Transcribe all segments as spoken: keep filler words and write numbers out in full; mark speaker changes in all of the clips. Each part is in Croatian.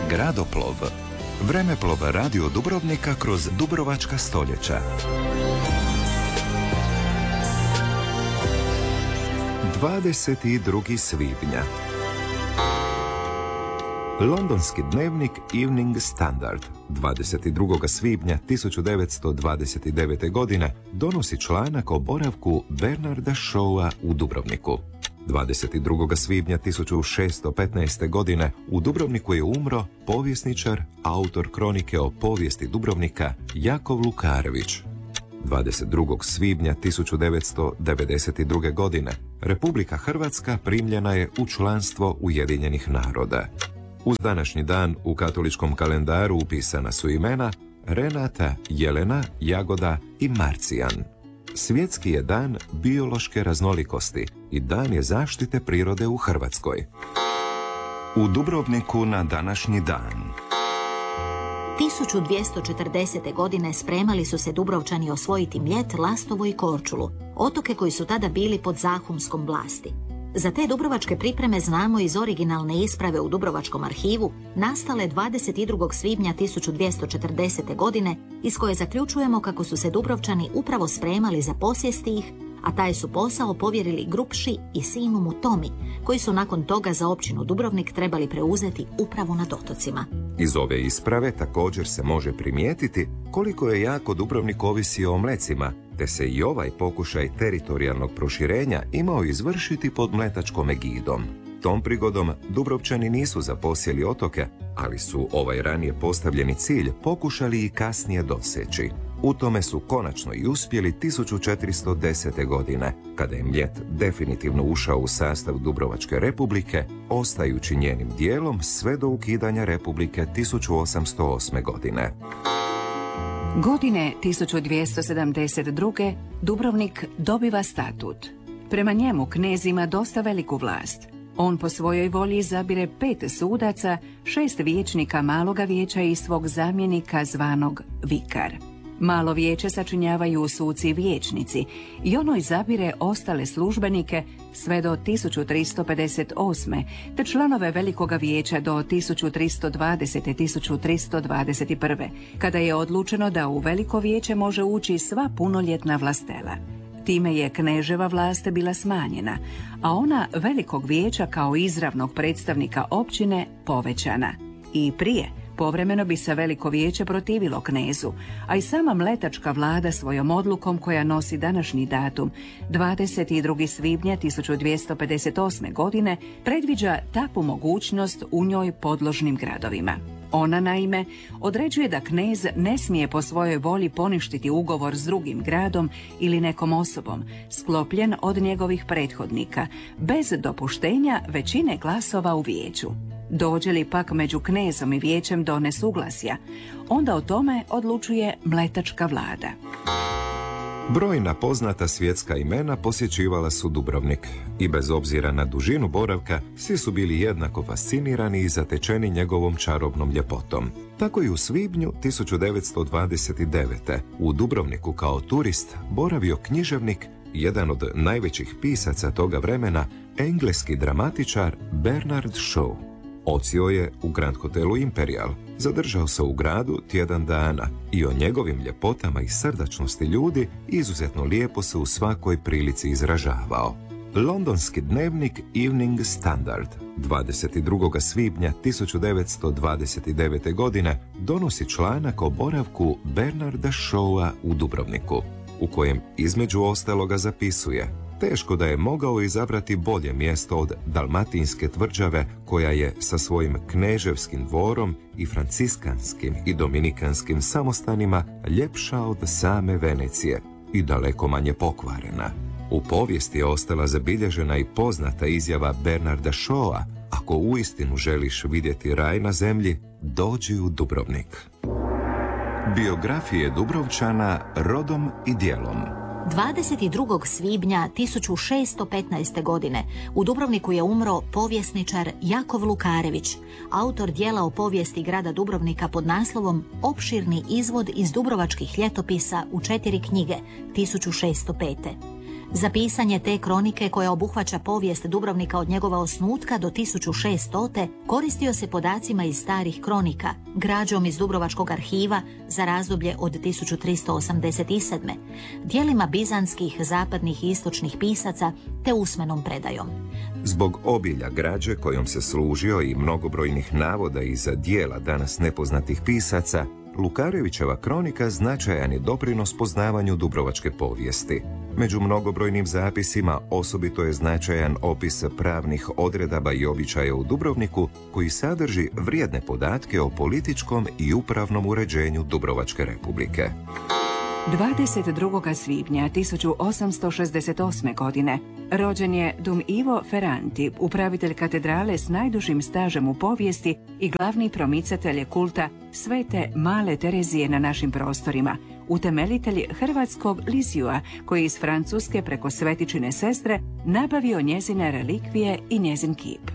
Speaker 1: Gradoplov. Vremeplov radio Dubrovnika kroz dubrovačka stoljeća. dvadeset drugi svibnja. Londonski dnevnik Evening Standard dvadeset drugog svibnja tisuću devetsto dvadeset devete. godine donosi članak o boravku Bernarda Shawa u Dubrovniku. dvadeset drugog svibnja tisuću šesto petnaeste. godine u Dubrovniku je umro povjesničar, autor kronike o povijesti Dubrovnika Jakov Lukarević. dvadeset drugog svibnja tisuću devetsto devedeset druge. godine Republika Hrvatska primljena je u članstvo Ujedinjenih naroda. Uz današnji dan u katoličkom kalendaru upisana su imena Renata, Jelena, Jagoda i Marcijan. Svjetski je dan biološke raznolikosti i dan je zaštite prirode u Hrvatskoj. U Dubrovniku na današnji dan.
Speaker 2: tisuću dvjesto četrdesete. godine spremali su se Dubrovčani osvojiti Mljet, Lastovo i Korčulu, otoke koji su tada bili pod zahumskom vlasti. Za te dubrovačke pripreme znamo iz originalne isprave u Dubrovačkom arhivu, nastale dvadeset drugog svibnja tisuću dvjesto četrdesete. godine, iz koje zaključujemo kako su se Dubrovčani upravo spremali za posjesti ih, a taj su posao povjerili Grupši i sinu mu Tomi, koji su nakon toga za općinu Dubrovnik trebali preuzeti upravo nad otocima.
Speaker 1: Iz ove isprave također se može primijetiti koliko je jako Dubrovnik ovisio o mlecima, te se i ovaj pokušaj teritorijalnog proširenja imao izvršiti pod mletačkom egidom. Tom prigodom Dubrovčani nisu zaposjeli otoke, ali su ovaj ranije postavljeni cilj pokušali i kasnije doseći. U tome su konačno i uspjeli tisuću četiristo desete. godine, kada je Mljet definitivno ušao u sastav Dubrovačke republike, ostajući njenim dijelom sve do ukidanja republike tisuću osamsto osme. godine.
Speaker 3: Godine tisuću dvjesto sedamdeset druge. Dubrovnik dobiva statut. Prema njemu knez ima dosta veliku vlast. On po svojoj volji izabire pet sudaca, šest vijećnika maloga vijeća i svog zamjenika zvanog vikar. Malo vijeće sačinjavaju suci i vijećnici i ono izabire ostale službenike sve do tisuću tristo pedeset osme. te članove velikoga vijeća do tisuću tristo dvadesete. tisuću tristo dvadeset prve. kada je odlučeno da u veliko vijeće može ući sva punoljetna vlastela. Time je kneževa vlast bila smanjena, a ona velikog vijeća kao izravnog predstavnika općine povećana. I prije povremeno bi se veliko vijeće protivilo knezu, a i sama mletačka vlada svojom odlukom koja nosi današnji datum, dvadeset drugog svibnja tisuću dvjesto pedeset osme. godine, predviđa takvu mogućnost u njoj podložnim gradovima. Ona, naime, određuje da knez ne smije po svojoj volji poništiti ugovor s drugim gradom ili nekom osobom, sklopljen od njegovih prethodnika, bez dopuštenja većine glasova u vijeću. Dođe li pak među knezom i vijećem do nesuglasja, onda o tome odlučuje mletačka vlada.
Speaker 1: Brojna poznata svjetska imena posjećivala su Dubrovnik i bez obzira na dužinu boravka, svi su bili jednako fascinirani i zatečeni njegovom čarobnom ljepotom. Tako i u svibnju tisuću devetsto dvadeset devete. u Dubrovniku kao turist boravio književnik, jedan od najvećih pisaca toga vremena, engleski dramatičar Bernard Shaw. Odsio je u Grand Hotelu Imperial, zadržao se u gradu tjedan dana i o njegovim ljepotama i srdačnosti ljudi izuzetno lijepo se u svakoj prilici izražavao. Londonski dnevnik Evening Standard dvadeset drugog svibnja tisuću devetsto dvadeset devete. godine donosi članak o boravku Bernarda Shawa u Dubrovniku, u kojem između ostaloga zapisuje: teško da je mogao izabrati bolje mjesto od dalmatinske tvrđave koja je sa svojim kneževskim dvorom i franciskanskim i dominikanskim samostanima ljepša od same Venecije i daleko manje pokvarena. U povijesti je ostala zabilježena i poznata izjava Bernarda Shawa: ako uistinu želiš vidjeti raj na zemlji, dođi u Dubrovnik. Biografije Dubrovčana rodom i djelom.
Speaker 2: dvadeset drugog svibnja tisuću šesto petnaeste. godine u Dubrovniku je umro povjesničar Jakov Lukarević, autor djela o povijesti grada Dubrovnika pod naslovom Opširni izvod iz dubrovačkih ljetopisa u četiri knjige tisuću šesto pete. Za pisanje te kronike, koja obuhvaća povijest Dubrovnika od njegova osnutka do tisuću šeststote. koristio se podacima iz starih kronika, građom iz Dubrovačkog arhiva za razdoblje od tisuću tristo osamdeset sedme. dijelima bizanskih, zapadnih i istočnih pisaca te usmenom predajom.
Speaker 1: Zbog obilja građe kojom se služio i mnogobrojnih navoda iza dijela danas nepoznatih pisaca, Lukarevićeva kronika značajan je doprinos poznavanju dubrovačke povijesti. Među mnogobrojnim zapisima osobito je značajan opis pravnih odredaba i običaja u Dubrovniku, koji sadrži vrijedne podatke o političkom i upravnom uređenju Dubrovačke republike.
Speaker 3: dvadeset drugog svibnja tisuću osamsto šezdeset osme. godine rođen je Dum Ivo Ferranti, upravitelj katedrale s najdužim stažem u povijesti i glavni promicatelj kulta Svete Male Terezije na našim prostorima, utemeljitelj hrvatskog Lisiua, koji iz Francuske preko svetičine sestre nabavio njezine relikvije i njezin kip.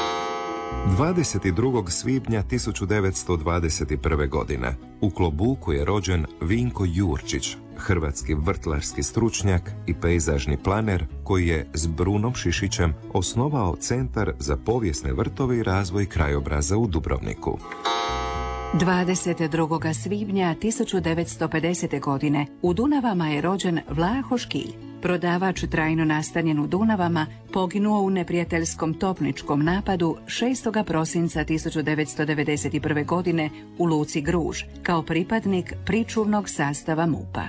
Speaker 1: dvadeset drugog svibnja tisuću devetsto dvadeset prve. godine u Klobuku je rođen Vinko Jurčić, hrvatski vrtlarski stručnjak i pejzažni planer, koji je s Brunom Šišićem osnovao Centar za povijesne vrtove i razvoj krajobraza u Dubrovniku.
Speaker 3: dvadeset drugog svibnja tisuću devetsto pedesete. godine u Dunavama je rođen Vlaho Škilj, prodavač trajno nastanjen u Dunavama, poginuo u neprijateljskom topničkom napadu šestog prosinca tisuću devetsto devedeset prve. godine u luci Gruž, kao pripadnik pričuvnog sastava MUP-a.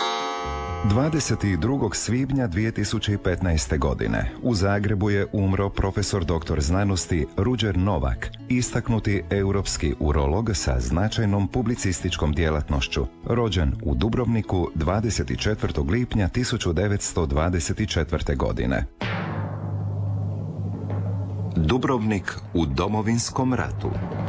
Speaker 4: dvadeset drugog svibnja dvije tisuće petnaeste. godine u Zagrebu je umro profesor doktor znanosti Ruđer Novak, istaknuti europski urolog sa značajnom publicističkom djelatnošću, rođen u Dubrovniku dvadeset četvrtog lipnja tisuću devetsto dvadeset četvrte. godine.
Speaker 1: Dubrovnik u Domovinskom ratu.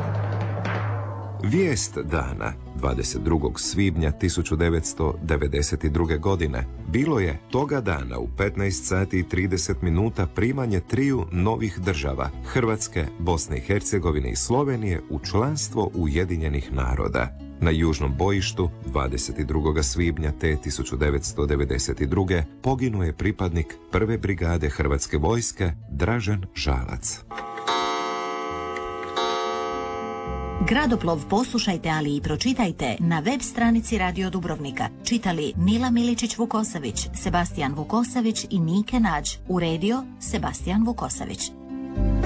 Speaker 1: Vijest dana dvadeset drugog svibnja tisuću devetsto devedeset druge. godine bilo je toga dana u petnaest sati i trideset minuta primanje triju novih država, Hrvatske, Bosne i Hercegovine i Slovenije, u članstvo Ujedinjenih naroda. Na južnom bojištu dvadeset drugog svibnja te tisuću devetsto devedeset druge. poginuo je pripadnik prve brigade Hrvatske vojske Dražen Žalac.
Speaker 2: Gradoplov poslušajte, ali i pročitajte na web stranici Radio Dubrovnika. Čitali Nila Miličić-Vukosavić, Sebastijan Vukosavić i Nike Nađ. Uredio Sebastijan Vukosavić.